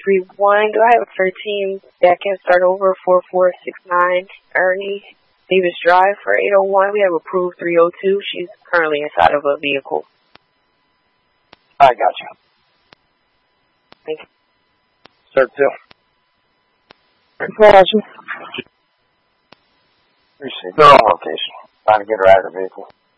331. Do I have a 13 that can start over 4469 Ernie Davis Drive for 801? We have approved 302. She's currently inside of a vehicle. I got you. Thank you. Start 2. Roger. Receive. They're on location. Trying to get her out of the vehicle.